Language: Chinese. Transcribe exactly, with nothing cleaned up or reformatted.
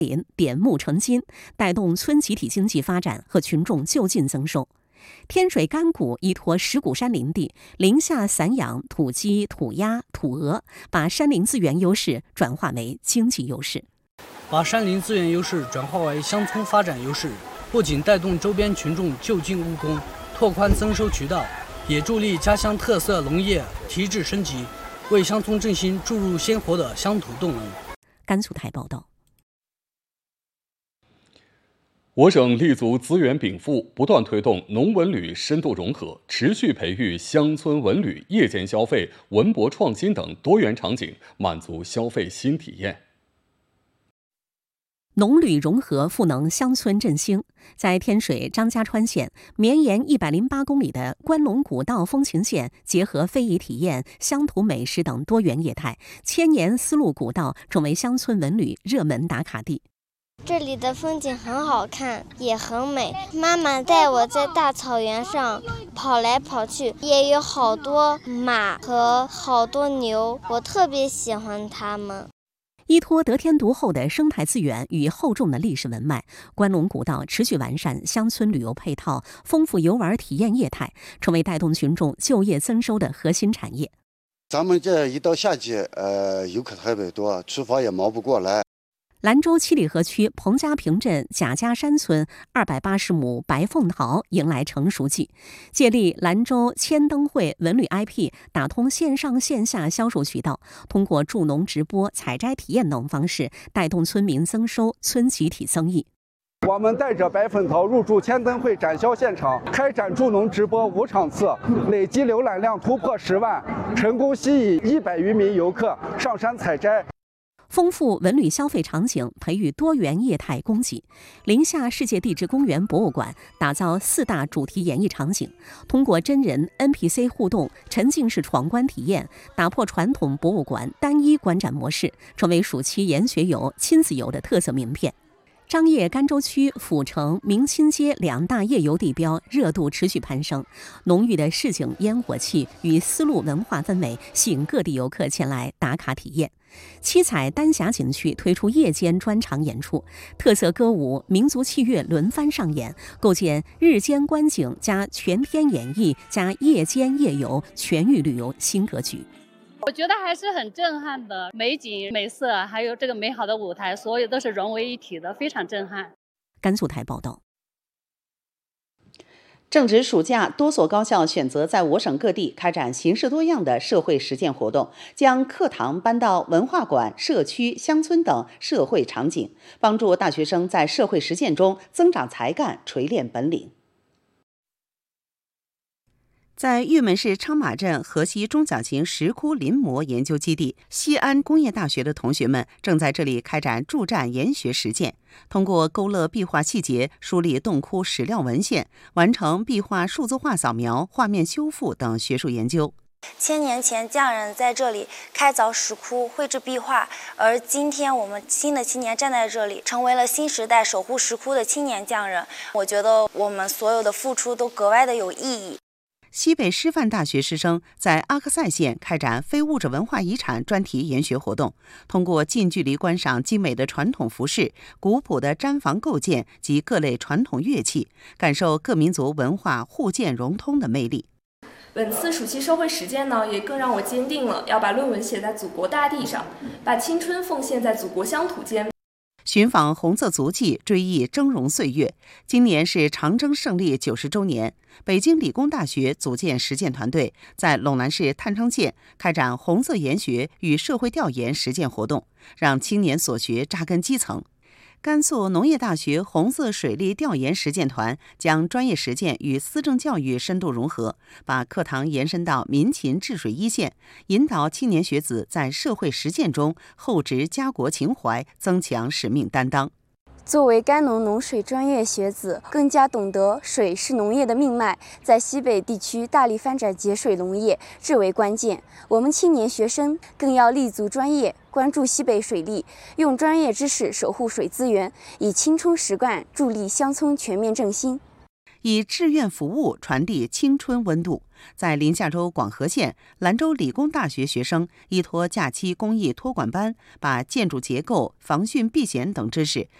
林点木成金，带动村集体经济发展和群众就近增收。天水干谷依托石鼓山林地，林下散养土鸡、土鸭、土鹅，把山林资源优势转化为经济优势。 把山林资源优势转化为乡村发展优势，不仅带动周边群众就近务工，拓宽增收渠道，也助力家乡特色农业提质升级，为乡村振兴注入鲜活的乡土动能。 甘肃台报道。 我省立足资源禀赋，不断推动农文旅深度融合，持续培育乡村文旅、夜间消费、文博创新等多元场景，满足消费新体验。 农旅融合赋能乡村振兴，在天水张家川县绵延一百零八公里的关陇古道风情线，结合非遗体验、乡土美食等多元业态，千年丝路古道成为乡村文旅热门打卡地。 这里的风景很好看，也很美。妈妈带我在大草原上跑来跑去，也有好多马和好多牛，我特别喜欢它们。 依托得天独厚的生态资源与厚重的历史文脉，关陇古道持续完善乡村旅游配套，丰富游玩体验业态，成为带动群众就业增收的核心产业。 咱们这一到夏季，呃，游客特别多，厨房也忙不过来。 兰州七里河区彭家坪镇贾家山村二百八十亩白凤桃迎来成熟季，借力兰州千灯会文旅 I P， 打通线上线下销售渠道，通过助农直播、采摘体验等方式，带动村民增收、村集体增益。 我们带着白凤桃入驻千灯会展销现场，开展助农直播五场次，累计浏览量突破十万，成功吸引一百余名游客上山采摘。 丰富文旅消费场景，培育多元业态供给。临夏世界地质公园博物馆打造四大主题演绎场景，通过真人 N P C 互动、沉浸式闯关体验，打破传统博物馆单一观展模式，成为暑期研学游、亲子游的特色名片。张掖甘州区府城、明清街两大夜游地标热度持续攀升，浓郁的市井烟火气与丝路文化氛围吸引各地游客前来打卡体验。七彩丹霞景区推出夜间专场演出，特色歌舞、民族器乐轮番上演，构建日间观景加全天演绎加夜间夜游全域旅游新格局。 我觉得还是很震撼的，美景美色还有这个美好的舞台，所有都是融为一体的，非常震撼。 甘肃台报道。 正值暑假，多所高校选择在我省各地开展形式多样的社会实践活动，将课堂搬到文化馆、社区、乡村等社会场景，帮助大学生在社会实践中增长才干、锤炼本领。在玉门市昌马镇河西中小型石窟临摹研究基地，西安工业大学的同学们正在这里开展助战研学实践，通过勾勒壁画细节、梳理洞窟史料文献，完成壁画数字化扫描、画面修复等学术研究。 千年前匠人在这里开凿石窟、绘制壁画，而今天我们新的青年站在这里，成为了新时代守护石窟的青年匠人。我觉得我们所有的付出都格外的有意义。 西北师范大学师生在阿克塞县开展非物质文化遗产专题研学活动，通过近距离观赏精美的传统服饰、古朴的毡房构件及各类传统乐器，感受各民族文化互鉴融通的魅力。 本次暑期社会实践呢，也更让我坚定了要把论文写在祖国大地上，把青春奉献在祖国乡土间。 寻访红色足迹，追忆峥嵘岁月。今年是长征胜利九十周年，北京理工大学组建实践团队，在陇南市探昌县开展红色研学与社会调研实践活动，让青年所学扎根基层。甘肃农业大学红色水利调研实践团将专业实践与思政教育深度融合，把课堂延伸到民勤治水一线，引导青年学子在社会实践中厚植家国情怀，增强使命担当。 作为甘农农水专业学子，更加懂得水是农业的命脉，在西北地区大力发展节水农业至为关键。我们青年学生更要立足专业，关注西北水利，用专业知识守护水资源，以青春实干助力乡村全面振兴。 以志愿服务传递青春温度， 在临夏州广河县，兰州理工大学学生依托假期公益托管班，把建筑结构、防汛避险等知识